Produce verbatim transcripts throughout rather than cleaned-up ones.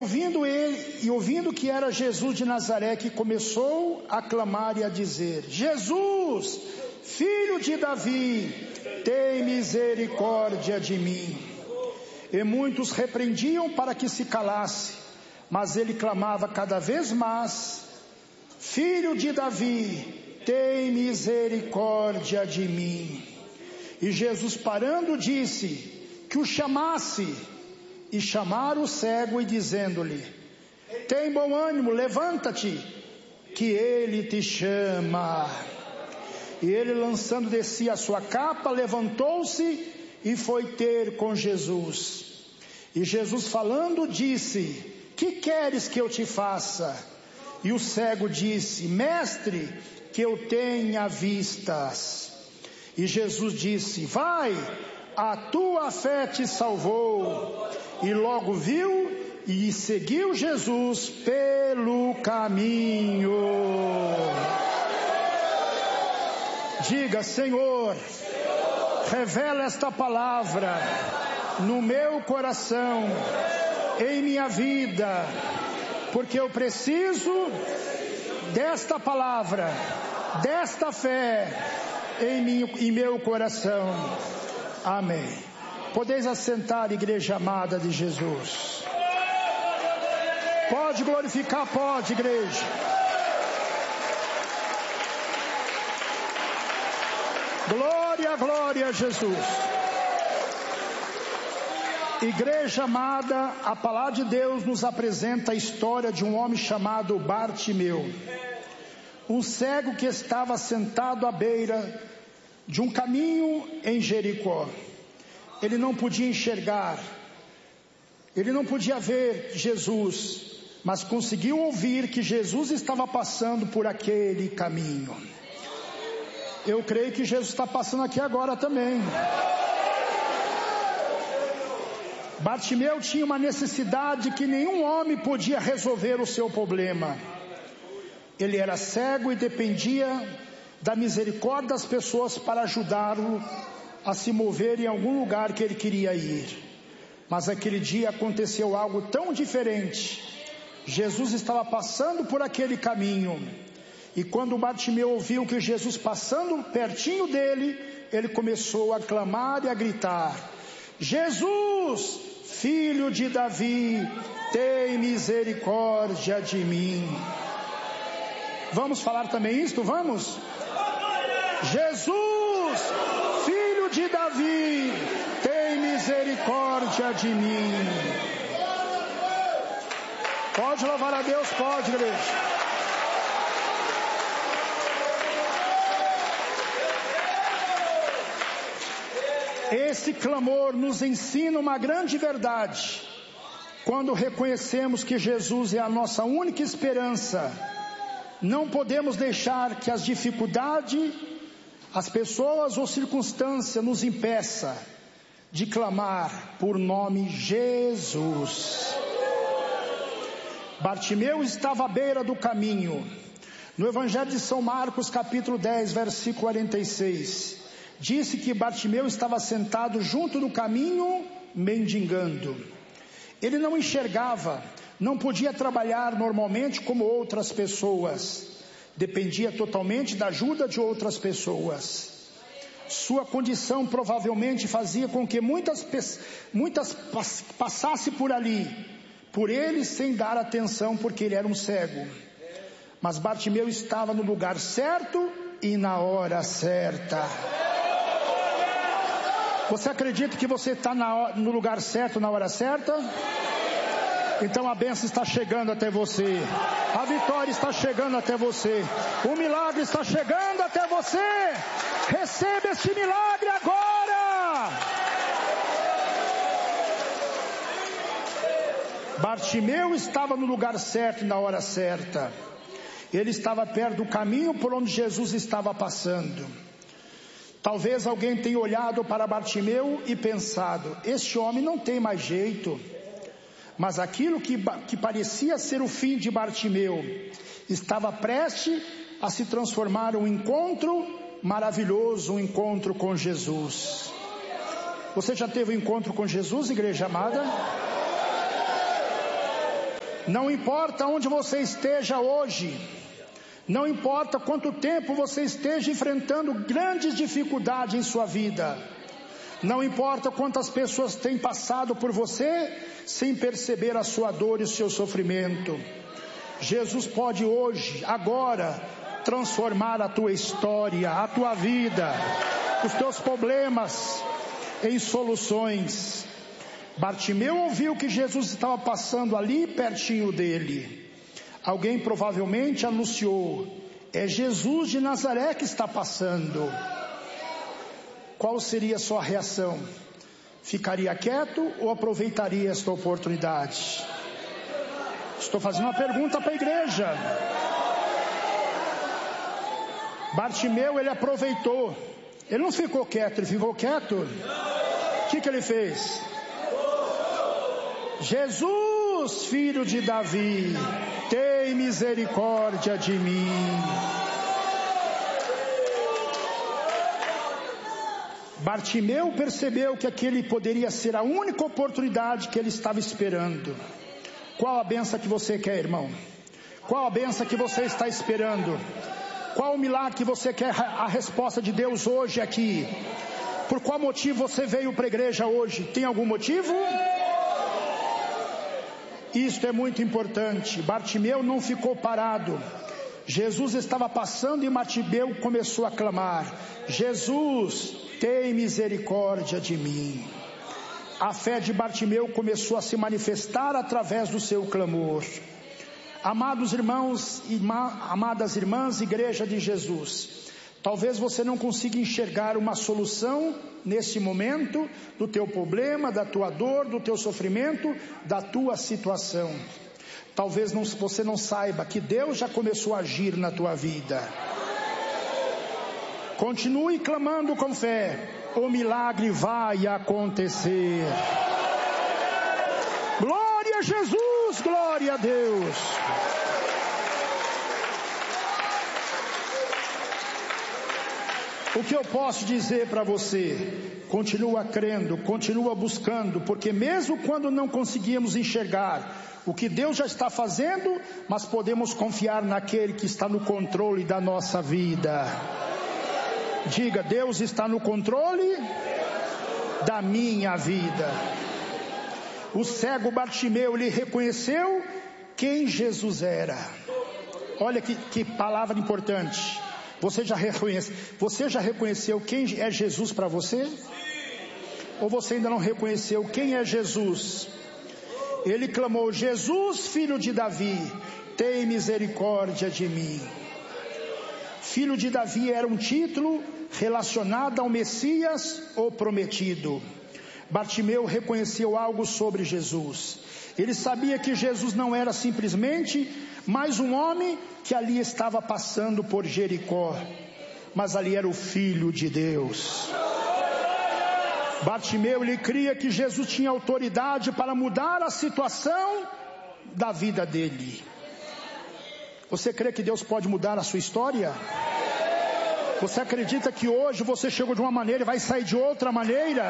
Ouvindo ele, e ouvindo que era Jesus de Nazaré, que começou a clamar e a dizer: Jesus, filho de Davi, tem misericórdia de mim. E muitos repreendiam para que se calasse, mas ele clamava cada vez mais: Filho de Davi, tem misericórdia de mim. E Jesus, parando, disse que o chamasse. E chamaram o cego e dizendo-lhe: tem bom ânimo, levanta-te, que ele te chama. E ele, lançando de si a sua capa, levantou-se e foi ter com Jesus. E Jesus, falando, disse: que queres que eu te faça? E o cego disse: mestre, que eu tenha vistas. E Jesus disse: vai, a tua fé te salvou. E logo viu e seguiu Jesus pelo caminho. Diga: Senhor, revela esta palavra no meu coração, em minha vida, porque eu preciso desta palavra, desta fé em, mim, em meu coração. Amém. Podeis assentar, igreja amada de Jesus. Pode glorificar, pode, igreja. Glória, glória a Jesus. Igreja amada, a palavra de Deus nos apresenta a história de um homem chamado Bartimeu, um cego que estava sentado à beira de um caminho em Jericó. Ele não podia enxergar, ele não podia ver Jesus, mas conseguiu ouvir que Jesus estava passando por aquele caminho. Eu creio que Jesus está passando aqui agora também. Bartimeu tinha uma necessidade que nenhum homem podia resolver o seu problema. Ele era cego e dependia da misericórdia das pessoas para ajudá-lo a se mover em algum lugar que ele queria ir. Mas aquele dia aconteceu algo tão diferente. Jesus estava passando por aquele caminho, e quando Bartimeu ouviu que Jesus passando pertinho dele, ele começou a clamar e a gritar: Jesus, filho de Davi, tem misericórdia de mim. Vamos falar também isto? Vamos? Jesus, filho de Davi, tem misericórdia de mim. Pode louvar a Deus, pode, igreja. Esse clamor nos ensina uma grande verdade. Quando reconhecemos que Jesus é a nossa única esperança, não podemos deixar que as dificuldades, as pessoas ou circunstâncias nos impeça de clamar por nome Jesus. Bartimeu estava à beira do caminho. No Evangelho de São Marcos, capítulo dez, versículo quarenta e seis, disse que Bartimeu estava sentado junto do caminho, mendigando. Ele não enxergava, não podia trabalhar normalmente como outras pessoas. Dependia totalmente da ajuda de outras pessoas. Sua condição provavelmente fazia com que muitas, muitas passassem por ali, por ele, sem dar atenção, porque ele era um cego. Mas Bartimeu estava no lugar certo e na hora certa. Você acredita que você está no lugar certo, na hora certa? Então a bênção está chegando até você, a vitória está chegando até você, o milagre está chegando até você. Receba este milagre agora. Bartimeu estava no lugar certo e na hora certa. Ele estava perto do caminho por onde Jesus estava passando. Talvez alguém tenha olhado para Bartimeu e pensado: este homem não tem mais jeito. Mas aquilo que, que parecia ser o fim de Bartimeu estava prestes a se transformar em um encontro maravilhoso, um encontro com Jesus. Você já teve um encontro com Jesus, igreja amada? Não importa onde você esteja hoje, não importa quanto tempo você esteja enfrentando grandes dificuldades em sua vida, não importa quantas pessoas têm passado por você sem perceber a sua dor e o seu sofrimento, Jesus pode hoje, agora, transformar a tua história, a tua vida, os teus problemas em soluções. Bartimeu ouviu que Jesus estava passando ali pertinho dele. Alguém provavelmente anunciou: é Jesus de Nazaré que está passando. Qual seria a sua reação? Ficaria quieto ou aproveitaria esta oportunidade? Estou fazendo uma pergunta para a igreja. Bartimeu, ele aproveitou. Ele não ficou quieto, ele ficou quieto. O que que ele fez? Jesus, filho de Davi, tem misericórdia de mim. Bartimeu percebeu que aquele poderia ser a única oportunidade que ele estava esperando. Qual a benção que você quer, irmão? Qual a benção que você está esperando? Qual o milagre que você quer a resposta de Deus hoje aqui? Por qual motivo você veio para a igreja hoje? Tem algum motivo? Isto é muito importante. Bartimeu não ficou parado. Jesus estava passando e Bartimeu começou a clamar: Jesus, tem misericórdia de mim. A fé de Bartimeu começou a se manifestar através do seu clamor. Amados irmãos e amadas irmãs, igreja de Jesus, talvez você não consiga enxergar uma solução nesse momento do teu problema, da tua dor, do teu sofrimento, da tua situação. Talvez não, você não saiba que Deus já começou a agir na tua vida. Continue clamando com fé, o milagre vai acontecer. Glória a Jesus, glória a Deus. O que eu posso dizer para você? Continua crendo, continua buscando, porque mesmo quando não conseguimos enxergar o que Deus já está fazendo, mas podemos confiar naquele que está no controle da nossa vida. Diga: Deus está no controle da minha vida. O cego Bartimeu, ele reconheceu quem Jesus era. Olha que, que palavra importante. Você já reconhece, você já reconheceu quem é Jesus para você? Ou você ainda não reconheceu quem é Jesus? Ele clamou: Jesus, filho de Davi, tem misericórdia de mim. Filho de Davi era um título relacionado ao Messias ou prometido. Bartimeu reconheceu algo sobre Jesus. Ele sabia que Jesus não era simplesmente mais um homem que ali estava passando por Jericó, mas ali era o Filho de Deus. Bartimeu, ele cria que Jesus tinha autoridade para mudar a situação da vida dele. Você crê que Deus pode mudar a sua história? Você acredita que hoje você chegou de uma maneira e vai sair de outra maneira?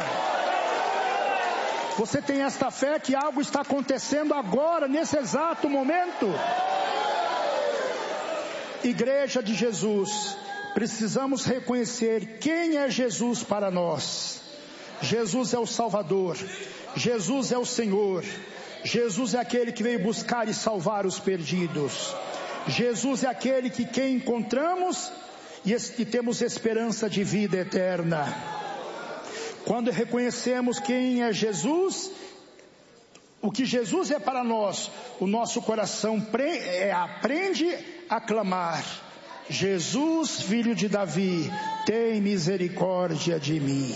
Você tem esta fé que algo está acontecendo agora, nesse exato momento? Igreja de Jesus, precisamos reconhecer quem é Jesus para nós. Jesus é o Salvador, Jesus é o Senhor, Jesus é aquele que veio buscar e salvar os perdidos. Jesus é aquele que quem encontramos e, e temos esperança de vida eterna. Quando reconhecemos quem é Jesus, o que Jesus é para nós, o nosso coração pre, é, aprende a clamar: Jesus, filho de Davi, tem misericórdia de mim.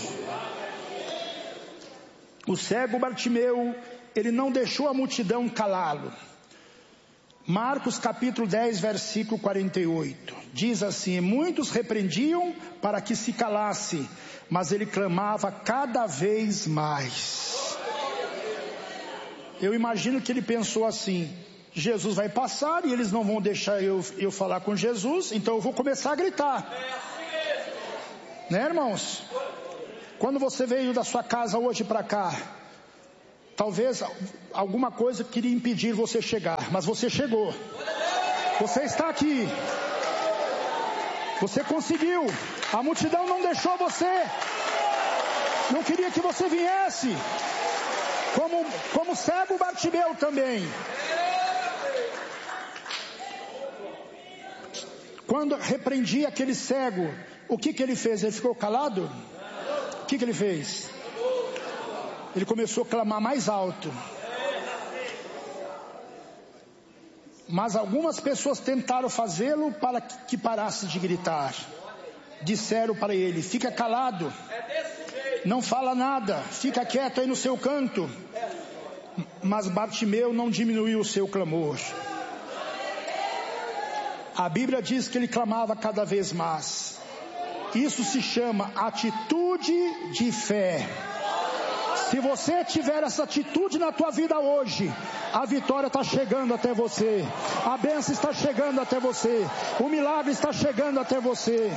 O cego Bartimeu, ele não deixou a multidão calá-lo. Marcos capítulo dez, versículo quarenta e oito, diz assim: muitos repreendiam para que se calasse, mas ele clamava cada vez mais. Eu imagino que ele pensou assim: Jesus vai passar e eles não vão deixar eu, eu falar com Jesus, então eu vou começar a gritar. Né, irmãos? Quando você veio da sua casa hoje para cá, Talvez alguma coisa queria impedir você chegar, mas você chegou. Você está aqui. Você conseguiu. A multidão não deixou você. Não queria que você viesse. Como, como cego Bartimeu também. Quando repreendi aquele cego, o que que ele fez? Ele ficou calado? O que que ele fez? Ele começou a clamar mais alto. Mas algumas pessoas tentaram fazê-lo para que parasse de gritar. Disseram para ele: fica calado, não fala nada, fica quieto aí no seu canto. Mas Bartimeu não diminuiu o seu clamor. A Bíblia diz que ele clamava cada vez mais. Isso se chama atitude de fé. Se você tiver essa atitude na tua vida hoje, a vitória está chegando até você, a bênção está chegando até você, o milagre está chegando até você.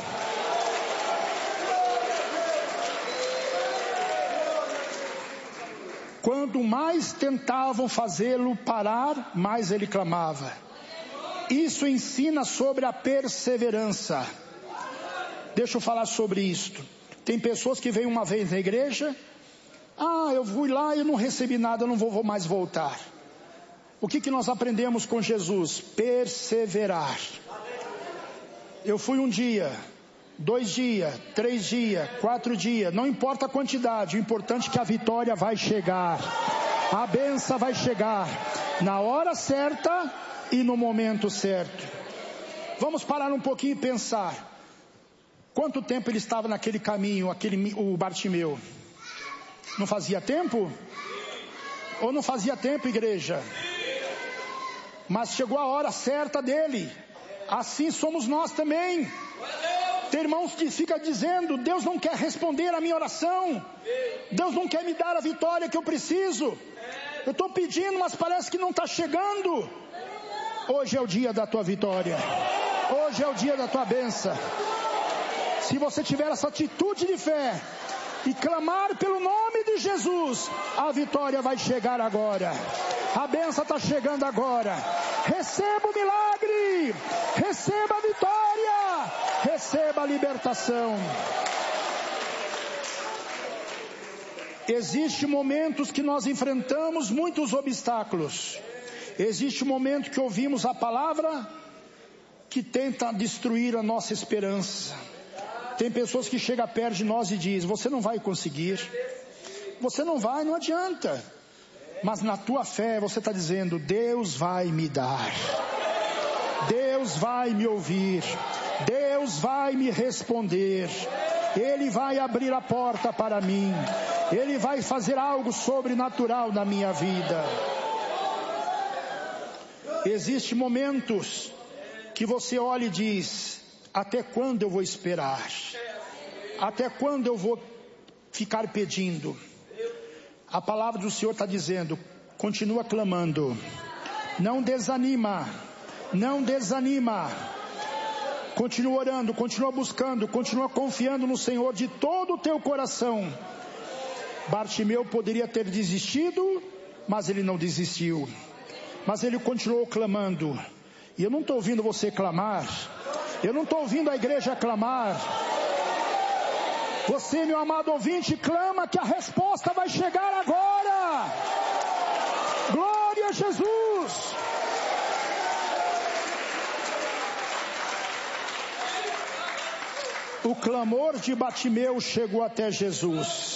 Quanto mais tentavam fazê-lo parar, mais ele clamava. Isso ensina sobre a perseverança. Deixa eu falar sobre isto. Tem pessoas que vêm uma vez na igreja: ah, eu fui lá e não recebi nada, eu não vou mais voltar. O que que nós aprendemos com Jesus? Perseverar. Eu fui um dia, dois dias, três dias, quatro dias, não importa a quantidade, o importante é que a vitória vai chegar. A bênção vai chegar na hora certa e no momento certo. Vamos parar um pouquinho e pensar. Quanto tempo ele estava naquele caminho, aquele, o Bartimeu? Não fazia tempo? Ou não fazia tempo, igreja? Mas chegou a hora certa dele. Assim somos nós também. Tem irmãos que ficam dizendo: Deus não quer responder a minha oração, Deus não quer me dar a vitória que eu preciso. Eu estou pedindo, mas parece que não está chegando. Hoje é o dia da tua vitória. Hoje é o dia da tua bênção. Se você tiver essa atitude de fé e clamar pelo nome de Jesus, a vitória vai chegar agora. A bênção está chegando agora. Receba o milagre, receba a vitória, receba a libertação. Existem momentos que nós enfrentamos muitos obstáculos. Existe um momento que ouvimos a palavra que tenta destruir a nossa esperança. Tem pessoas que chegam perto de nós e dizem: você não vai conseguir, você não vai, não adianta. Mas na tua fé você está dizendo: Deus vai me dar, Deus vai me ouvir, Deus vai me responder, Ele vai abrir a porta para mim, Ele vai fazer algo sobrenatural na minha vida. Existem momentos que você olha e diz: até quando eu vou esperar? Até quando eu vou ficar pedindo? A palavra do Senhor está dizendo: continua clamando, não desanima, não desanima, continua orando, continua buscando, continua confiando no Senhor de todo o teu coração. Bartimeu poderia ter desistido, mas ele não desistiu, mas ele continuou clamando. E eu não estou ouvindo você clamar, eu não estou ouvindo a igreja clamar. Você, meu amado ouvinte, clama que a resposta vai chegar agora. Glória a Jesus. O clamor de Bartimeu chegou até Jesus.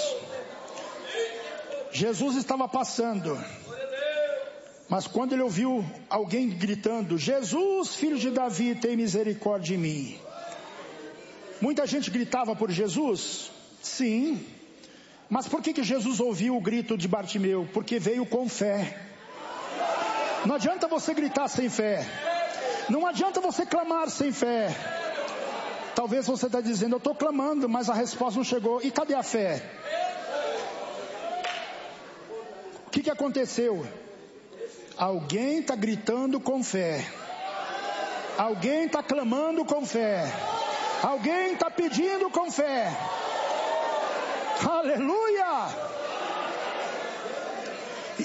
Jesus estava passando, mas quando ele ouviu alguém gritando: Jesus, filho de Davi, tem misericórdia de mim. Muita gente gritava por Jesus? Sim. Mas por que que Jesus ouviu o grito de Bartimeu? Porque veio com fé. Não adianta você gritar sem fé. Não adianta você clamar sem fé. Talvez você está dizendo: eu estou clamando, mas a resposta não chegou. E cadê a fé? O que que aconteceu? Alguém está gritando com fé. Alguém está clamando com fé. Alguém está pedindo com fé. Aleluia!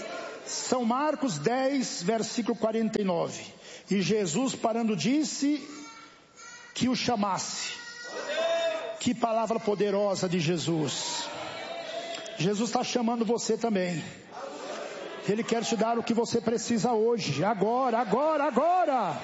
São Marcos dez, versículo quarenta e nove. E Jesus parando disse que o chamasse. Que palavra poderosa de Jesus. Jesus está chamando você também. Ele quer te dar o que você precisa hoje, agora, agora, agora.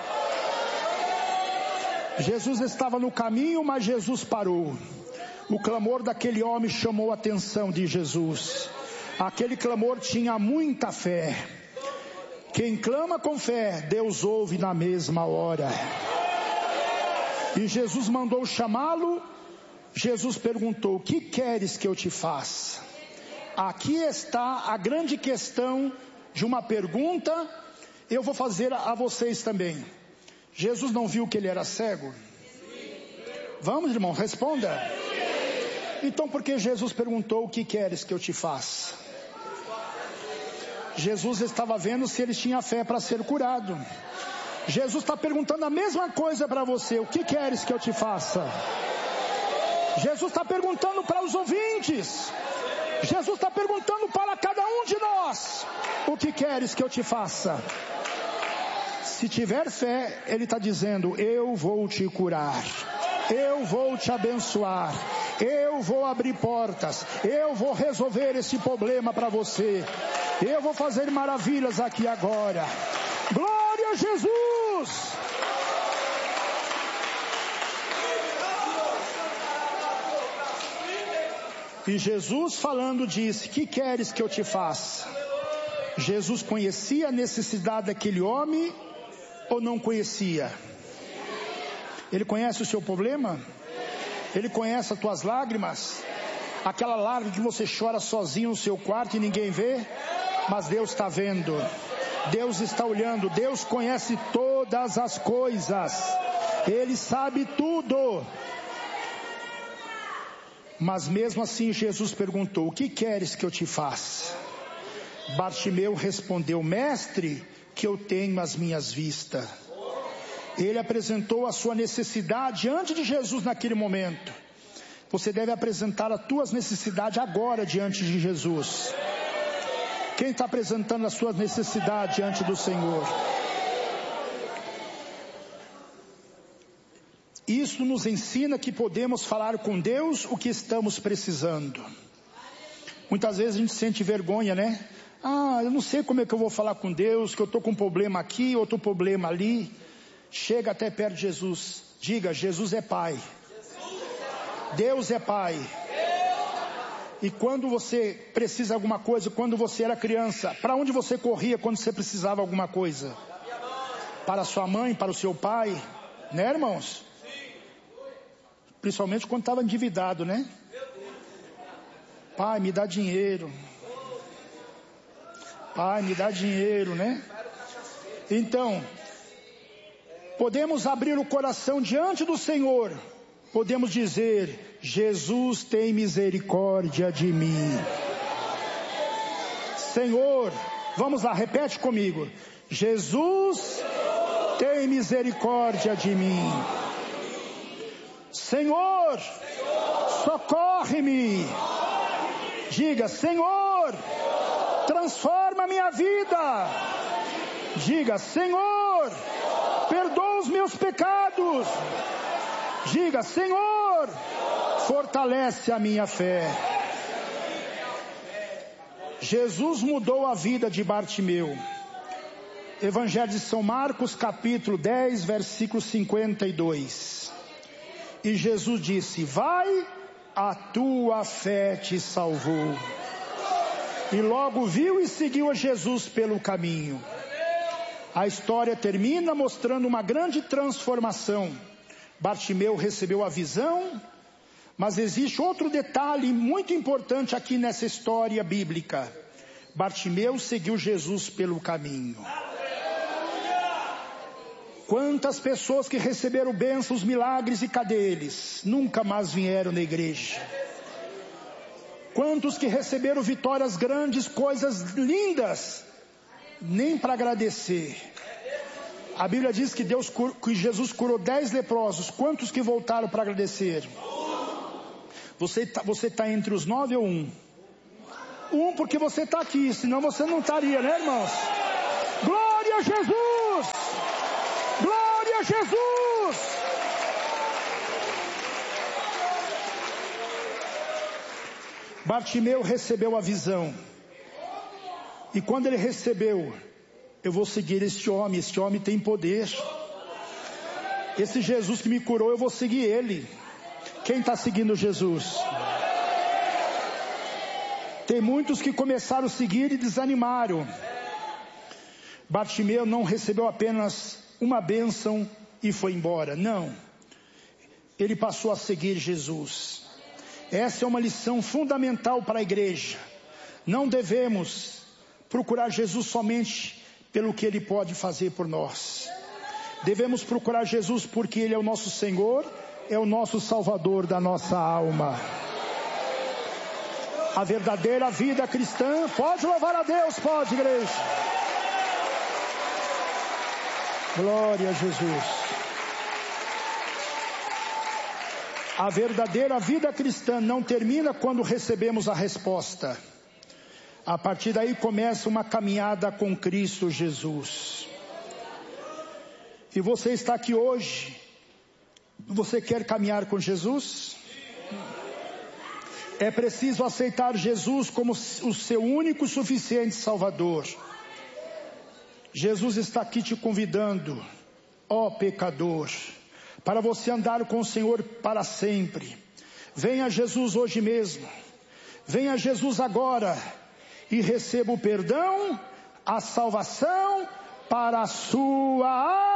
Jesus estava no caminho, mas Jesus parou. O clamor daquele homem chamou a atenção de Jesus. Aquele clamor tinha muita fé. Quem clama com fé, Deus ouve na mesma hora. E Jesus mandou chamá-lo. Jesus perguntou: o que queres que eu te faça? Aqui está a grande questão de uma pergunta. Eu vou fazer a vocês também. Jesus não viu que ele era cego? Vamos, irmão, responda. Então por que Jesus perguntou: o que queres que eu te faça? Jesus estava vendo se ele tinha fé para ser curado. Jesus está perguntando a mesma coisa para você: o que queres que eu te faça? Jesus está perguntando para os ouvintes. Jesus está perguntando para cada um de nós: o que queres que eu te faça? Se tiver fé, ele está dizendo: eu vou te curar, eu vou te abençoar, eu vou abrir portas, eu vou resolver esse problema para você, eu vou fazer maravilhas aqui agora. Glória a Jesus! E Jesus falando disse: que queres que eu te faça? Jesus conhecia a necessidade daquele homem ou não conhecia? Ele conhece o seu problema? Ele conhece as tuas lágrimas? Aquela lágrima que você chora sozinho no seu quarto e ninguém vê? Mas Deus está vendo, Deus está olhando, Deus conhece todas as coisas, Ele sabe tudo. Mas mesmo assim Jesus perguntou: o que queres que eu te faça? Bartimeu respondeu: mestre, que eu tenho as minhas vistas. Ele apresentou a sua necessidade diante de Jesus naquele momento. Você deve apresentar as tuas necessidades agora diante de Jesus. Quem está apresentando as suas necessidades diante do Senhor? Isso nos ensina que podemos falar com Deus o que estamos precisando. Muitas vezes a gente sente vergonha, né? Ah, eu não sei como é que eu vou falar com Deus, que eu estou com um problema aqui, outro problema ali. Chega até perto de Jesus. Diga: Jesus é Pai. Deus é Pai. E quando você precisa de alguma coisa, quando você era criança, para onde você corria quando você precisava de alguma coisa? Para a sua mãe, para o seu pai, né, irmãos? Principalmente quando estava endividado, né? Pai, me dá dinheiro. Pai, me dá dinheiro, né? Então, podemos abrir o coração diante do Senhor. Podemos dizer: Jesus tem misericórdia de mim. Senhor, vamos lá, repete comigo: Jesus tem misericórdia de mim. Senhor, socorre-me. Diga: Senhor, transforma a minha vida. Diga: Senhor, perdoa os meus pecados. Diga: Senhor, fortalece a minha fé. Jesus mudou a vida de Bartimeu. Evangelho de São Marcos, capítulo dez, versículo cinquenta e dois. E Jesus disse: vai, a tua fé te salvou. E logo viu e seguiu a Jesus pelo caminho. A história termina mostrando uma grande transformação. Bartimeu recebeu a visão, mas existe outro detalhe muito importante aqui nessa história bíblica. Bartimeu seguiu Jesus pelo caminho. Quantas pessoas que receberam bênçãos, milagres, e cadê eles? Nunca mais vieram na igreja. Quantos que receberam vitórias grandes, coisas lindas, nem para agradecer. A Bíblia diz que Deus, que Jesus curou dez leprosos. Quantos que voltaram para agradecer? Você está você tá entre os nove ou um? um porque você está aqui, senão você não estaria, né, irmãos? Glória a Jesus! Glória a Jesus! Bartimeu recebeu a visão. E quando ele recebeu, eu vou seguir este homem, este homem tem poder. Esse Jesus que me curou, eu vou seguir ele. Quem está seguindo Jesus? Tem muitos que começaram a seguir e desanimaram. Bartimeu não recebeu apenas uma bênção e foi embora. Não. Ele passou a seguir Jesus. Essa é uma lição fundamental para a igreja. Não devemos procurar Jesus somente pelo que Ele pode fazer por nós. Devemos procurar Jesus porque Ele é o nosso Senhor, é o nosso Salvador da nossa alma. A verdadeira vida cristã, pode louvar a Deus, pode, igreja. Glória a Jesus. A verdadeira vida cristã não termina quando recebemos a resposta. A partir daí começa uma caminhada com Cristo Jesus. E você está aqui hoje, você quer caminhar com Jesus? É preciso aceitar Jesus como o seu único e suficiente Salvador. Jesus está aqui te convidando, ó pecador, para você andar com o Senhor para sempre. Venha Jesus hoje mesmo. Venha Jesus agora e receba o perdão, a salvação para a sua alma.